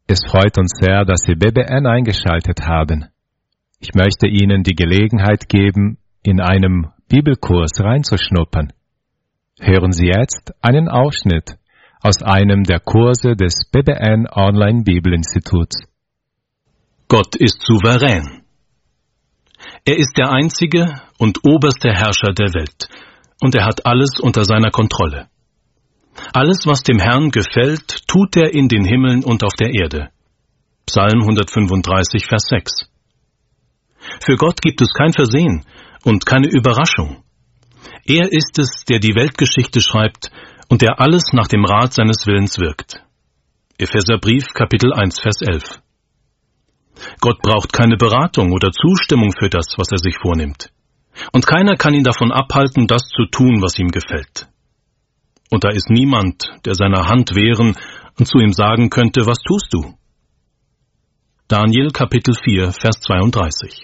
Es freut uns sehr, dass Sie BBN eingeschaltet haben. Ich möchte Ihnen die Gelegenheit geben, in einem Bibelkurs reinzuschnuppern. Hören Sie jetzt einen Ausschnitt aus einem der Kurse des BBN Online Bibelinstituts. Gott ist souverän. Er ist der einzige und oberste Herrscher der Welt, und er hat alles unter seiner Kontrolle. Alles, was dem Herrn gefällt, tut er in den Himmeln und auf der Erde. Psalm 135, Vers 6. Für Gott gibt es kein Versehen und keine Überraschung. Er ist es, der die Weltgeschichte schreibt und der alles nach dem Rat seines Willens wirkt. Epheserbrief, Kapitel 1, Vers 11. Gott braucht keine Beratung oder Zustimmung für das, was er sich vornimmt. Und keiner kann ihn davon abhalten, das zu tun, was ihm gefällt. Und da ist niemand, der seiner Hand wehren und zu ihm sagen könnte, was tust du? Daniel Kapitel 4, Vers 32.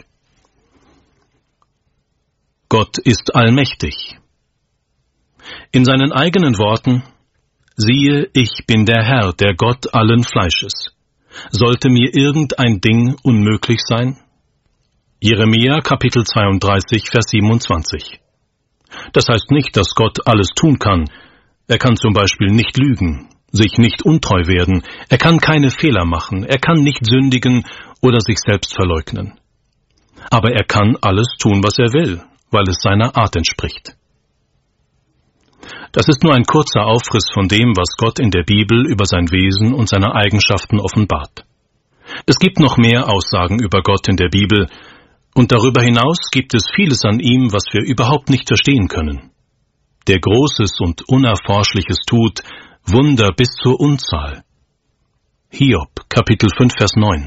Gott ist allmächtig. In seinen eigenen Worten: Siehe, ich bin der Herr, der Gott allen Fleisches. Sollte mir irgendein Ding unmöglich sein? Jeremia Kapitel 32, Vers 27. Das heißt nicht, dass Gott alles tun kann. Er kann zum Beispiel nicht lügen, sich nicht untreu werden, er kann keine Fehler machen, er kann nicht sündigen oder sich selbst verleugnen. Aber er kann alles tun, was er will, weil es seiner Art entspricht. Das ist nur ein kurzer Aufriss von dem, was Gott in der Bibel über sein Wesen und seine Eigenschaften offenbart. Es gibt noch mehr Aussagen über Gott in der Bibel, und darüber hinaus gibt es vieles an ihm, was wir überhaupt nicht verstehen können. Der Großes und Unerforschliches tut, Wunder bis zur Unzahl. Hiob, Kapitel 5, Vers 9.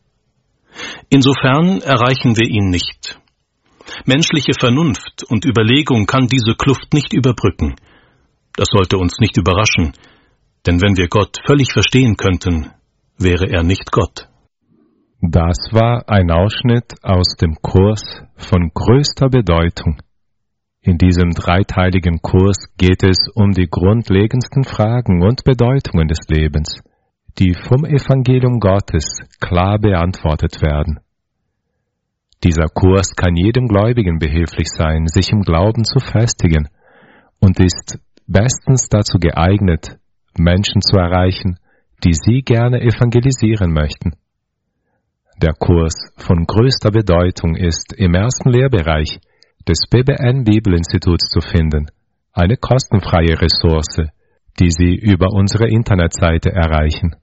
Insofern erreichen wir ihn nicht. Menschliche Vernunft und Überlegung kann diese Kluft nicht überbrücken. Das sollte uns nicht überraschen, denn wenn wir Gott völlig verstehen könnten, wäre er nicht Gott. Das war ein Ausschnitt aus dem Kurs von größter Bedeutung. In diesem dreiteiligen Kurs geht es um die grundlegendsten Fragen und Bedeutungen des Lebens, die vom Evangelium Gottes klar beantwortet werden. Dieser Kurs kann jedem Gläubigen behilflich sein, sich im Glauben zu festigen, und ist bestens dazu geeignet, Menschen zu erreichen, die Sie gerne evangelisieren möchten. Der Kurs von größter Bedeutung ist im ersten Lehrbereich des BBN Bibelinstituts zu finden, eine kostenfreie Ressource, die Sie über unsere Internetseite erreichen: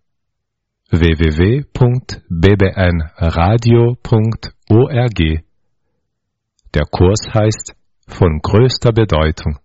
www.bbnradio.org. Der Kurs heißt von größter Bedeutung.